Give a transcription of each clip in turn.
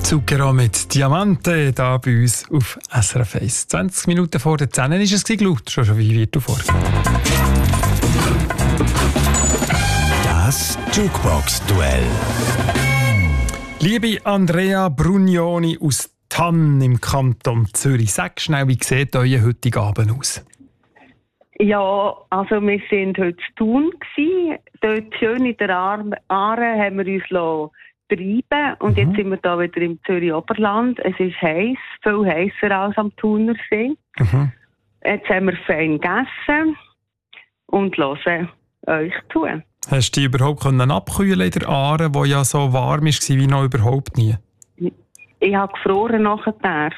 Zucchero mit Diamante, da bei uns auf SRF 1. 20 Minuten vor der 10 ist es gelaufen, schon wie wird du vor. Das Jukebox-Duell. Liebe Andrea Brugnoni aus Thann im Kanton Zürich, sag schnell, wie sieht euer heutiger Abend aus? Ja, also wir waren heute zu Thun. Dort schön in der Aare haben wir uns treiben und jetzt sind wir hier wieder im Zürich-Oberland. Es ist heiß, viel heißer als am Thunersee. Jetzt haben wir fein gegessen und hören euch zu. Hast du dich überhaupt abkühlen in der Aare, die ja so warm war wie noch überhaupt nie? Ich habe gefroren nachher.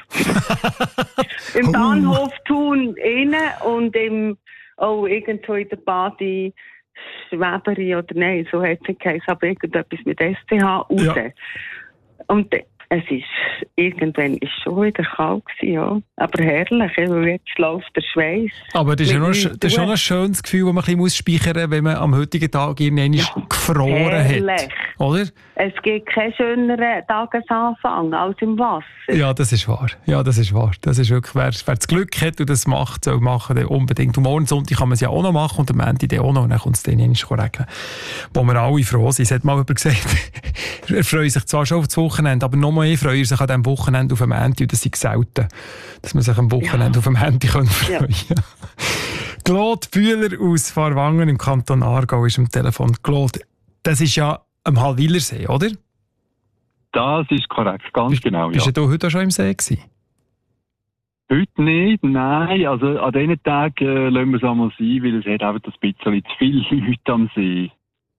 Im Bahnhof Thun innen und irgendwo in der Badi Schweberi oder nein, so hat es nicht geheißen, aber irgendetwas mit STH raus. Ja. Und irgendwann ist schon wieder kalt gewesen, ja. Aber herrlich, weil jetzt läuft der Schweiß. Aber das ist schon ein schönes Gefühl, das man ein bisschen speichern muss, wenn man am heutigen Tag irgendwann gefroren hat. Oder? Es gibt keinen schöneren Tagesanfang als im Wasser. Ja, das ist wahr. Das ist wirklich, wer das Glück hat und das macht, soll machen, dann unbedingt. Und morgen Sonntag kann man es ja auch noch machen und am Ende auch noch. Und dann kommt es dann regnen. Wo wir alle froh sind. Es hat mal jemand gesagt, er freut sich zwar schon auf das Wochenende, aber noch mehr freut er sich an diesem Wochenende auf dem Ende. Und das ist selten, dass man sich am Wochenende auf dem Ende freuen kann. Ja. Claude Bühler aus Farwangen im Kanton Aargau ist am Telefon. Claude, das ist ja am Hallwilersee, oder? Das ist korrekt, ganz genau. Bist du heute schon im See gewesen? Heute nicht, nein. Also an diesen Tagen lassen wir es einmal sein, weil es hat einfach ein bisschen zu viele Leute am See.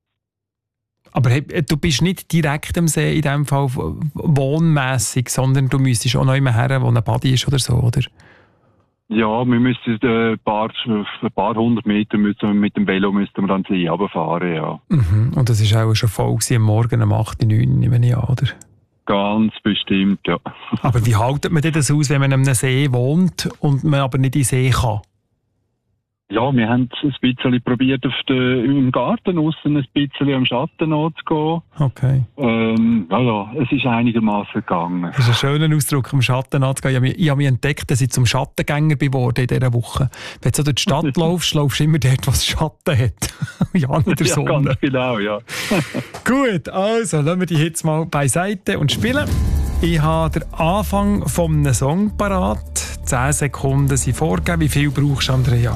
Aber du bist nicht direkt am See in diesem Fall wohnmässig, sondern du müsstest auch noch immer her, wo ein Badi ist oder so, oder? Ja, wir müssen ein paar hundert Meter mit dem Velo müssten wir dann See runterfahren, ja. Und das war auch schon voll am Morgen um 8, 9, nehme ich an, oder? Ganz bestimmt, ja. Aber wie haltet man das aus, wenn man an einem See wohnt und man aber nicht in den See kann? Ja, wir haben es ein bisschen probiert, im Garten aussen ein bisschen am Schatten anzugehen. Okay. Es ist einigermaßen gegangen. Das ist ein schöner Ausdruck, am Schatten anzugehen. Ich habe mich entdeckt, dass ich zum Schattengänger geworden in dieser Woche. Wenn du so durch die Stadt laufst du immer dort, was Schatten hat. Ja, nicht der Sonne. Ja, ganz genau, ja. Gut, also lassen wir die jetzt mal beiseite und spielen. Ich habe den Anfang eines Song parat. 10 Sekunden sind vorgegeben. Wie viel brauchst du, Andrea?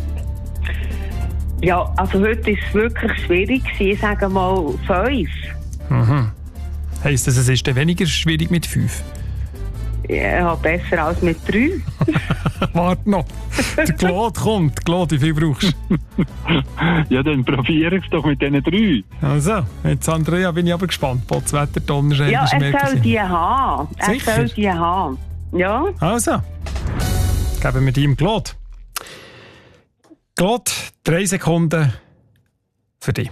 Ja, also heute war es wirklich schwierig. Ich sage mal 5. Heisst das, es ist dann weniger schwierig mit 5? Ja, besser als mit 3. Warte noch. Der Claude kommt. Claude, wie viel brauchst du? Ja, dann probiere ich es doch mit diesen 3. Also, jetzt Andrea, bin ich aber gespannt. Potzwetter, Donnerschäden. Ja, er soll die haben. Sicher? Er soll die haben. Ja. Also, geben wir die im Claude. Claude, 3 Sekunden für dich.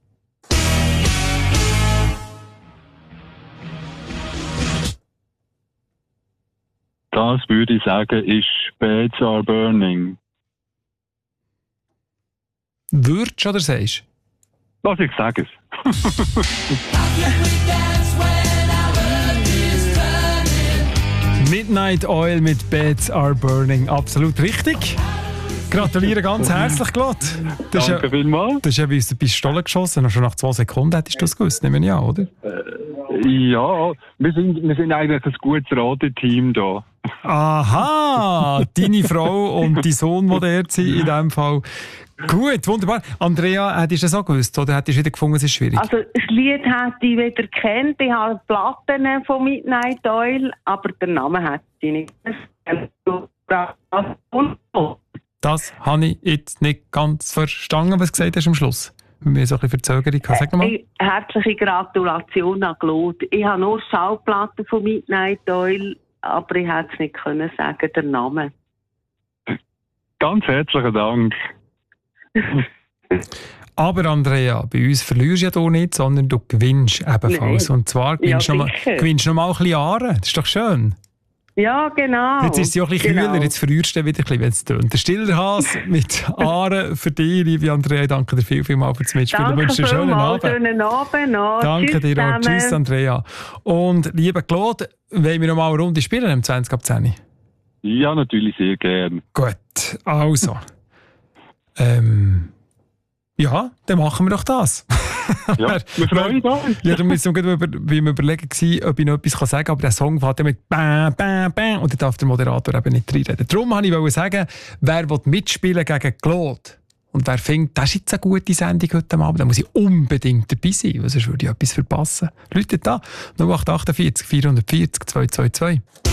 Das würde ich sagen, ist Beds Are Burning. Würdest oder sagst du? Was ich sage es. Midnight Oil mit Beds Are Burning. Absolut richtig. Gratuliere ganz herzlich, Claude. Danke vielmals. Das ist ja wie aus der Pistole geschossen. Und schon nach 2 Sekunden hättest du das gewusst, nehme ich an, oder? Ja, wir sind eigentlich ein gutes Rateteam da. Aha, deine Frau und dein Sohn, die dort sind, in diesem Fall. Gut, wunderbar. Andrea, hättest du das auch gewusst, oder hättest du wieder gefunden, es ist schwierig? Also, das Lied hätte ich wieder gekannt. Ich habe Platten von Midnight Oil, aber den Namen hätte ich nicht. Das habe ich jetzt nicht ganz verstanden, was du gesagt hast am Schluss. Wir haben so ein bisschen Verzögerung. Sag nochmal. Herzliche Gratulation an Claude. Ich habe nur Schallplatten von Midnight Oil, aber ich hätte es nicht können sagen, den Namen. Ganz herzlichen Dank. Aber Andrea, bei uns verlierst du ja du nicht, sondern du gewinnst ebenfalls. Nein. Und zwar gewinnst du noch mal ein bisschen Aare. Das ist doch schön. Ja, genau. Jetzt ist es ja auch ein bisschen kühler, jetzt verrührst du wieder ein bisschen, wenn es tönt. Der stille Hase mit Aare für dich, liebe Andrea. Danke dir vielmals für das Mitspielen. Danke Wünsche dir einen schönen Abend. Schönen Abend noch. Danke Tschüss dir auch. zusammen. Tschüss, Andrea. Und lieber Claude, wollen wir noch mal eine Runde spielen am 20 ab 10? Ja, natürlich sehr gern. Gut, also. Ja, dann machen wir doch das. Ja, wir freuen uns. Ja, dann müssen wir überlegen, ob ich noch etwas sagen kann, aber der Song fängt ja mit «Bam, bam, bam» und dann darf der Moderator eben nicht reinreden. Darum wollte ich sagen, wer will mitspielen gegen Claude und wer findet, das ist jetzt eine gute Sendung heute Abend, dann muss ich unbedingt dabei sein, weil sonst würde ich etwas verpassen. Leute da, 0848 440 222.